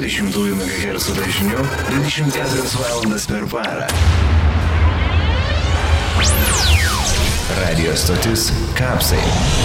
120 MHz dažniu 24 valandas per parą. Radio stotis Kapsai.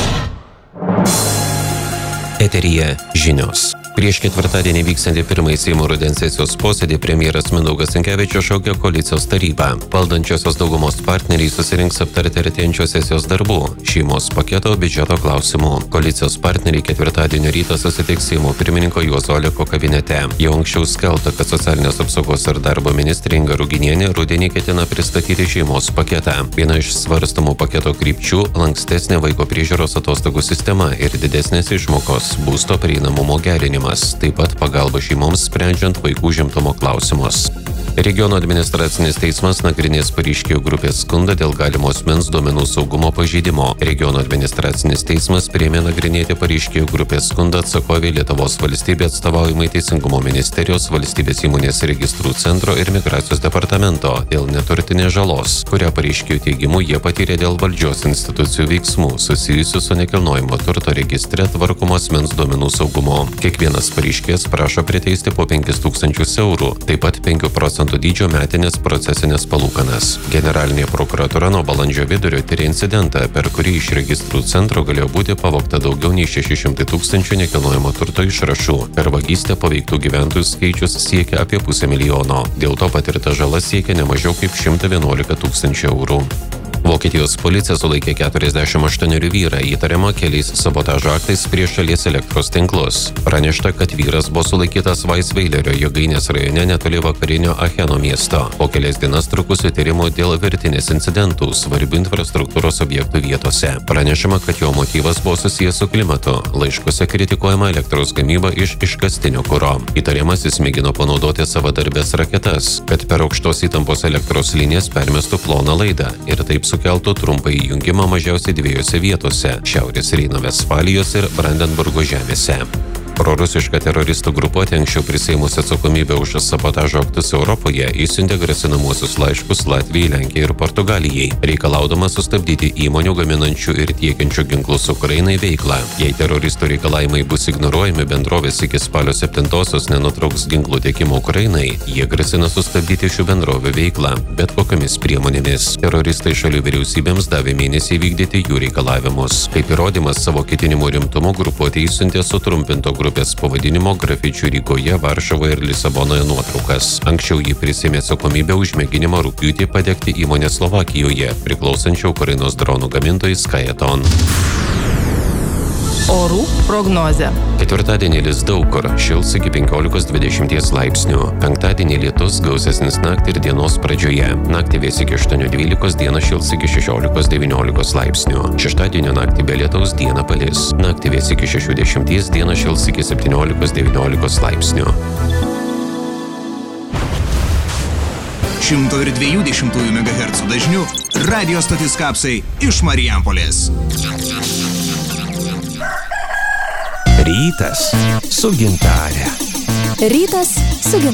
Eteryje žinios. Prieš ketvirtadienį vykstantį pirmąjį Seimo rudens sesijos posėdį premjeras Mindaugas Sinkevičius šaukė koalicijos tarybą. Valdančiosios daugumos partneriai susirinks aptarti artėjančios sesijos darbų, šeimos paketo, biudžeto klausimų. Koalicijos partneriai ketvirtadienio rytą susitiks Seimo pirmininko Juozo Oleko kabinete. Jau anksčiau skelbta, kad socialinės apsaugos ir darbo ministrė Inga Ruginienė rudenį ketina pristatyti šeimos paketą. Viena iš svarstomų paketo krypčių – lankstesnė vaiko priežiūros atostogų sistema ir didesnės išmokos, būsto prieinamumo gerinimas. Taip pat pagalba šeimoms sprendžiant vaikų užimtumo klausimus. Regiono administracinis teismas nagrinės pareiškėjų grupės skundą dėl galimo asmens duomenų saugumo pažeidimo. Regiono administracinis teismas priėmė nagrinėti pareiškėjų grupės skundą atsakovei Lietuvos valstybė atstovaujamai Teisingumo ministerijos, valstybės įmonės registrų centro ir migracijos departamento dėl neturtinės žalos, kurią pareiškėjų teigimu jie patyrė dėl valdžios institucijų veiksmų susijusių su nekilnojamo turto registre tvarkomo asmens duomenų saugumo. Kiekvienas pareiškėjas prašo priteisti po 5 000 eurų, taip pat 5% dydžio metinės procesinės palūkanas. Generalinė prokuratūra nuo balandžio vidurio tyrė incidentą, per kurį iš registrų centro galėjo būti pavogta daugiau nei 600 000 nekilnojamo turto išrašų. Per vagystę paveiktų gyventojų skaičius siekia apie 500 000. Dėl to patirta žala siekia ne mažiau kaip 111 000 eurų. Vokietijos policija sulaikė 48 vyrą, įtariamą keliais sabotažo aktais prieš šalies elektros tinklus. Pranešta, kad vyras buvo sulaikytas Vaisveilerio jėgainės rajone netoli vakarinio Acheno miesto. Po kelias dienas trukusių tyrimų dėl virtinės incidentų svarbių infrastruktūros objektų vietose. Pranešama, kad jo motyvas buvo susijęs su klimatu. Laiškuose kritikuojama elektros gamyba iš iškastinio kuro. Įtariamasis mėgino panaudoti savadarbės raketas, kad per aukštos įtampos elektros linijas permestų ploną laidą ir taip sukeltų trumpą įjungimą mažiausiai 2 vietose – Šiaurės Reino-Vestfalijos ir Brandenburgo žemėse. Prorusiška teroristų grupuotė anksčiau prisėmusi atsakomybę už sabotažo aktus Europoje įsiuntė grasinamuosius laiškus Latvijai, Lenkijai ir Portugalijai, reikalaudama sustabdyti įmonių gaminančių ir tiekiančių ginklus Ukrainai veiklą. Jei teroristų reikalavimai bus ignoruojami, bendrovės iki spalio 7-osios nenutrauks ginklų tiekimo Ukrainai, jie grasina sustabdyti šių bendrovių veiklą, bet kokiamis priemonėmis. Teroristai šalių vyriausybėms davė mėnesį vykdyti jų reikalavimus. Kaip įrodymas savo ketinimų rimtumo grupuotė įsiuntė sutrumpinto grupės pavadinimo grafičių Rygoje, Varšuvoje ir Lisabonoje nuotraukas. Anksčiau jį prisėmė atsakomybę už mėginimą rugpjūtį padegti įmonę Slovakijoje, priklausančią Ukrainos dronų gamintojai Skyton. Orų prognozė. Ketvirtadienį lis daug kur, šils iki 15-20 laipsnių. Penktadienį lietus gausesnis naktį ir dienos pradžioje. Naktį vės iki 8-12, dieną šils iki 16-19 laipsnių. Šeštadienio naktį be lietaus dieną palis. Naktį vės iki 60, dieną šils iki 17-19 laipsnių. 120 MHz dažniu radio stotis Kapsai iš Marijampolės. Rytas su Gintare. Rytas su Gintare.